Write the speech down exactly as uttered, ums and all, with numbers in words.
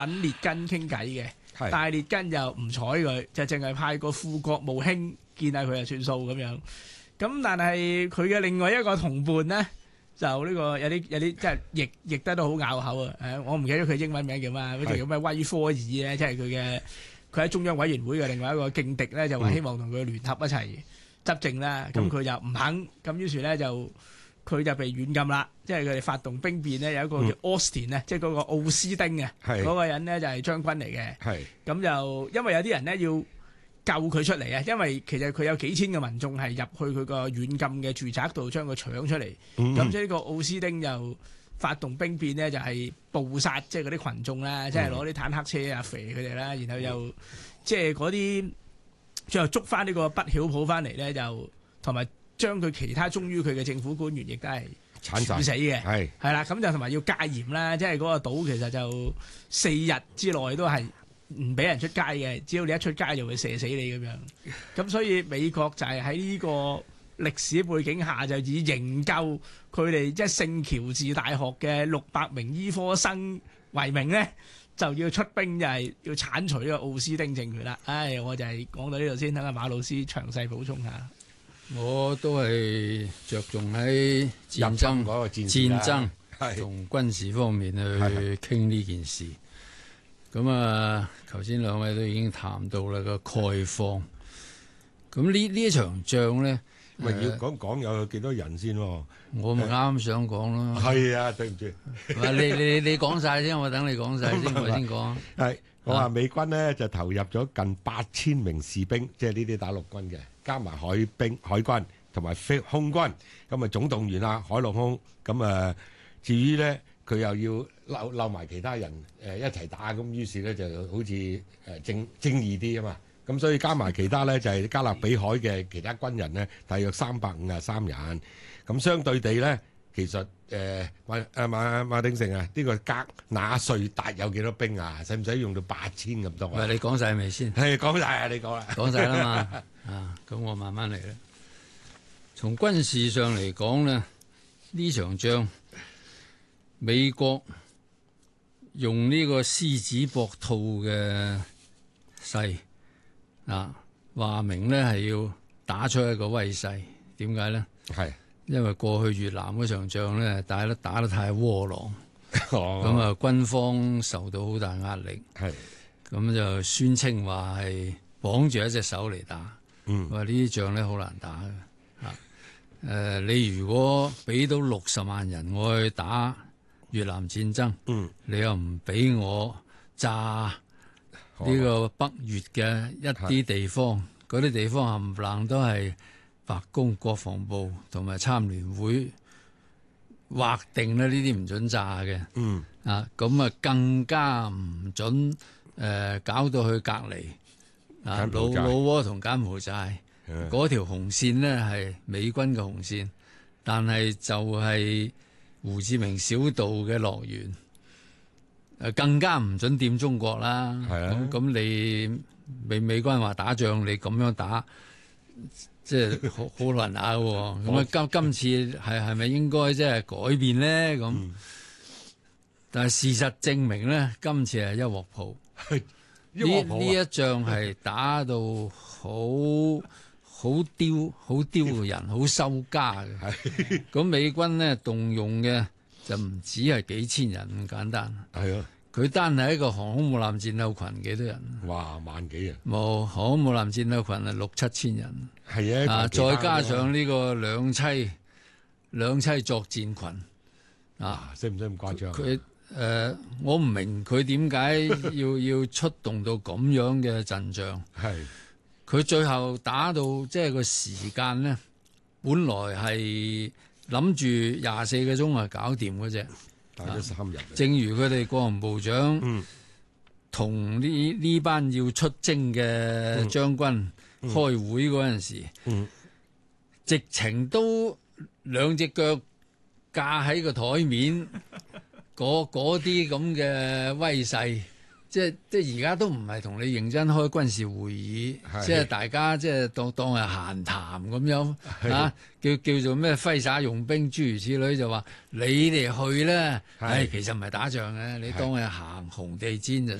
揾列根傾偈嘅， 係但係列根就唔睬佢，就淨係派個副國務卿見下佢就算數咁樣。咁但係佢嘅另外一個同伴咧，就呢個有啲有啲即係譯譯得都好咬口啊！誒，我唔記得佢英文名叫咩，好似叫咩威科爾咧，即係佢嘅佢喺中央委員會嘅另外一個勁敵咧，就話希望同佢聯合一齊執政啦。咁佢就唔肯，咁於是咧就佢就被軟禁啦。即係佢哋發動兵變咧，有一個叫 Austin 咧，即係嗰個奧斯丁啊，嗰個人咧就係將軍嚟嘅。 係咁就因為有啲人咧要救佢出嚟啊！因為其實佢有幾千嘅民眾係入去佢個軟禁嘅住宅度將佢搶出嚟，咁、嗯、所以呢個奧斯丁就發動兵變呢，就係捕殺即係嗰啲群眾啦，即係攞啲坦克車啊肥佢哋啦，然後又即係嗰啲最後捉翻呢個不曉普翻嚟呢，就同埋將佢其他忠於佢嘅政府官員亦都係處死嘅，係係啦，咁就同埋要戒嚴啦，即係嗰個島其實就四日之內都係唔俾人出街嘅，只要你一出街就會射死你咁樣。咁所以美國就係喺呢個歷史背景下，就以營救佢哋即係聖喬治大學嘅六百名醫科生為名咧，就要出兵，就係要剷除呢個奧斯丁政權啦。唉，我就係講到呢度先，等阿馬老師詳細補充下。 我都係着重喺戰爭嗰個戰戰爭同軍事方面去傾呢件事。咁啊，頭先兩位都已經談到啦個概況。咁呢呢一場仗咧， 咪要講講有幾多人先喎？ 我咪啱啱想講咯。 係啊，對唔住。 你你你講晒先，我等你講晒先，我先講。 係我話美軍咧就投入咗近八千名士兵，即係呢啲打陸軍嘅，加埋海兵、海軍同埋飛空軍，咁啊總動員啦，海陸空。咁啊，至於咧，佢又要撈撈埋其他人誒一齊打，咁於是咧就好似誒正正義啲啊嘛。咁所以加埋其他咧就係加勒比海嘅其他軍人咧，大約三百五十三人。咁相對地咧，其實誒馬誒馬馬鼎盛啊，呢個格納粹達有幾多兵啊？使唔使用到八千咁多啊？ 喂，你講晒未先？ 係講晒啊！你講啦， 講晒啦嘛。啊，咁我慢慢嚟啦。從軍事上嚟講咧，呢場仗美國用呢個獅子搏兔嘅勢啊，話明咧係要打出一個威勢。點解咧？係因為過去越南嗰場仗咧，打得打得太窩囊，咁啊、哦、軍方受到好大壓力，係咁就宣稱話係綁住一隻手嚟打，嗯，話呢啲仗咧好難打嘅。誒、呃，你如果俾到六十萬人我去打越南戰爭，嗯，你又唔俾我炸呢個北越嘅一啲地方，嗰啲地方冚唪唥都係白宮、國防部同埋參聯會劃定咧，呢啲唔准炸嘅，嗯，啊，咁啊更加唔准誒、呃、搞到去隔離，啊，老老撾同柬埔寨。嗰條紅線呢係美軍嘅紅線，但係就係胡志明小道嘅樂園，誒更加唔准掂中國啦。係啊，咁你美美軍話打仗，你咁樣打，即係好好難打喎。咁啊今今次係係咪應該即係改變咧？咁、嗯，但係事實證明咧，今次係一鑊泡。呢呢一仗係打到好。好丟好丟人，好收家嘅。咁美軍呢動用嘅就唔止係幾千人咁簡單。係啊，佢單係一個航空母艦戰鬥群幾多人？哇，萬幾人！冇航空母艦戰鬥群係六七千人。係啊，啊再加上呢個兩棲兩棲作戰群啊，使唔使咁誇張？佢誒、呃，我唔明佢點解要要出動到咁樣嘅陣仗。係。佢最後打到即係個時間咧，本來係諗住廿四個鐘啊搞掂嗰隻，打咗三日。正如佢哋國防部長同呢呢班要出征嘅將軍開會嗰陣時，嗯嗯、直情都兩隻腳架喺個台面，嗰啲咁嘅威勢。 即係即係而家都唔係同你認真開軍事會議， 係即係大家即係當當係閒談咁樣啊，叫叫做咩揮灑用兵諸如此類，就話你哋去咧， 係唉，其實唔係打仗嘅，你當係行紅地氈就